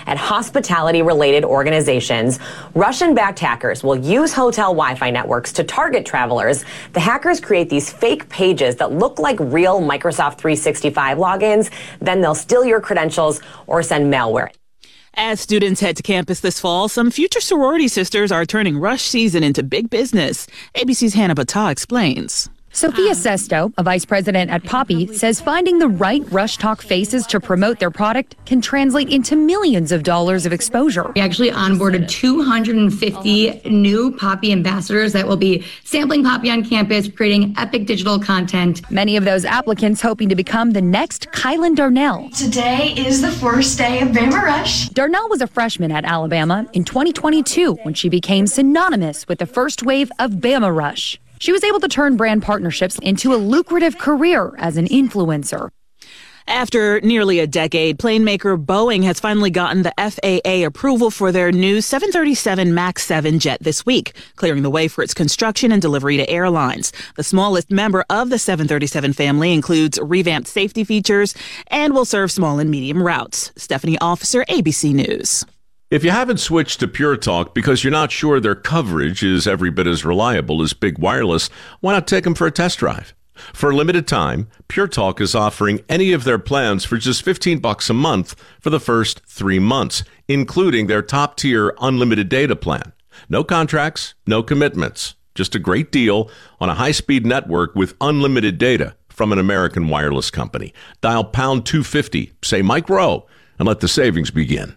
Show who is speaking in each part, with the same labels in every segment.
Speaker 1: at hospitality-related organizations. Russian-backed hackers will use hotel Wi-Fi networks to target travelers. The hackers create these fake pages that look like real Microsoft 365 logins. Then they'll steal your credentials or send malware.
Speaker 2: As students head to campus this fall, some future sorority sisters are turning Rush season into big business. ABC's Hannah Battah explains.
Speaker 3: Sophia Sesto, a vice president at Poppy, says finding the right Rush Talk faces to promote their product can translate into millions of dollars of exposure.
Speaker 4: We actually onboarded 250 new Poppy ambassadors that will be sampling Poppy on campus, creating epic digital content.
Speaker 3: Many of those applicants hoping to become the next Kylan Darnell.
Speaker 5: Today is the first day of Bama Rush.
Speaker 3: Darnell was a freshman at Alabama in 2022 when she became synonymous with the first wave of Bama Rush. She was able to turn brand partnerships into a lucrative career as an influencer.
Speaker 2: After nearly a decade, plane maker Boeing has finally gotten the FAA approval for their new 737 MAX 7 jet this week, clearing the way for its construction and delivery to airlines. The smallest member of the 737 family includes revamped safety features and will serve small and medium routes. Stephanie Officer, ABC News.
Speaker 6: If you haven't switched to Pure Talk because you're not sure their coverage is every bit as reliable as Big Wireless, why not take them for a test drive? For a limited time, Pure Talk is offering any of their plans for just $15 a month for the first 3 months, including their top-tier unlimited data plan. No contracts, no commitments, just a great deal on a high-speed network with unlimited data from an American wireless company. Dial pound 250, say Mike Rowe, and let the savings begin.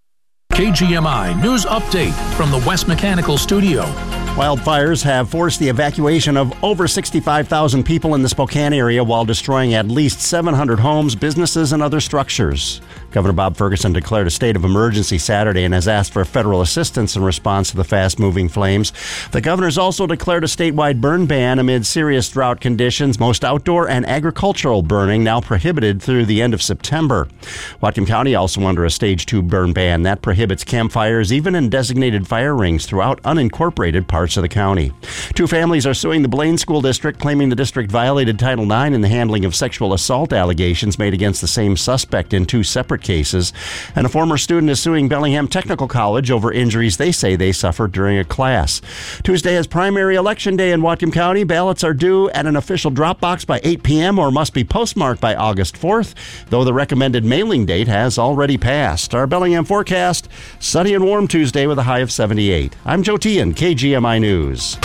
Speaker 7: KGMI News Update from the West Mechanical Studio.
Speaker 8: Wildfires have forced the evacuation of over 65,000 people in the Spokane area while destroying at least 700 homes, businesses, and other structures. Governor Bob Ferguson declared a state of emergency Saturday and has asked for federal assistance in response to the fast-moving flames. The governor's also declared a statewide burn ban amid serious drought conditions. Most outdoor and agricultural burning now prohibited through the end of September. Whatcom County also under a Stage 2 burn ban. That prohibits campfires even in designated fire rings throughout unincorporated parts of the county. 2 families are suing the Blaine School District, claiming the district violated Title IX in the handling of sexual assault allegations made against the same suspect in 2 separate cases. And a former student is suing Bellingham Technical College over injuries they say they suffered during a class. Tuesday is primary election day in Whatcom County. Ballots are due at an official drop box by 8 p.m. or must be postmarked by August 4th, though the recommended mailing date has already passed. Our Bellingham forecast, sunny and warm Tuesday with a high of 78. I'm Joe Tian, KGMI News.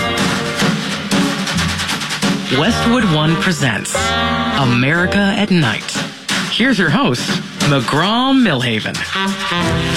Speaker 9: Westwood One presents America at Night. Here's your host, McGraw Millhaven.